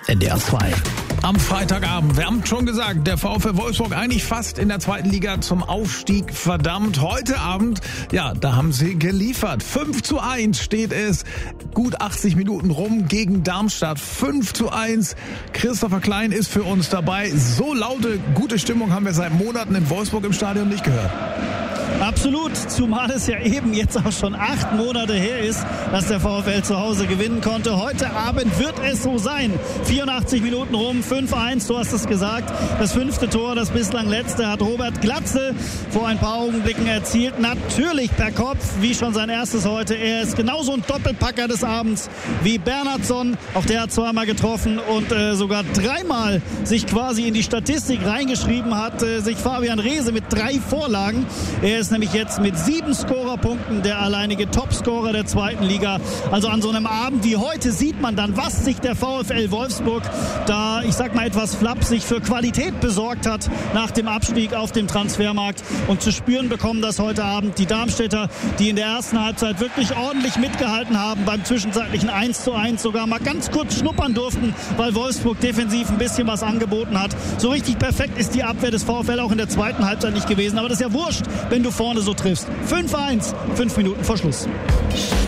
NDR 2. Am Freitagabend, wir haben schon gesagt, der VfL Wolfsburg eigentlich fast in der zweiten Liga zum Aufstieg verdammt. Heute Abend, ja, da haben sie geliefert. 5:1 steht es, gut 80 Minuten rum gegen Darmstadt. 5:1. Christopher Klein ist für uns dabei. So laute, gute Stimmung haben wir seit Monaten in Wolfsburg im Stadion nicht gehört. Absolut, zumal es ja eben jetzt auch schon 8 Monate her ist, dass der VfL zu Hause gewinnen konnte. Heute Abend wird es so sein. 84 Minuten rum, 5:1, du hast es gesagt. Das 5. Tor, das bislang letzte, hat Robert Glatzel vor ein paar Augenblicken erzielt. Natürlich per Kopf, wie schon sein erstes heute. Er ist genauso ein Doppelpacker des Abends wie Bernhardsson. Auch der hat zweimal getroffen und sogar 3-mal sich quasi in die Statistik reingeschrieben hat. Sich Fabian Reese mit 3 Vorlagen. Er ist nämlich jetzt mit 7 Scorerpunkten der alleinige Topscorer der zweiten Liga. Also an so einem Abend wie heute sieht man dann, was sich der VfL Wolfsburg da, ich sag mal etwas flapsig, für Qualität besorgt hat nach dem Abstieg auf dem Transfermarkt. Und zu spüren bekommen das heute Abend die Darmstädter, die in der ersten Halbzeit wirklich ordentlich mitgehalten haben, beim zwischenzeitlichen 1:1 sogar mal ganz kurz schnuppern durften, weil Wolfsburg defensiv ein bisschen was angeboten hat. So richtig perfekt ist die Abwehr des VfL auch in der zweiten Halbzeit nicht gewesen. Aber das ist ja wurscht, wenn du vorne so triffst. 5:1, 5 Minuten vor Schluss.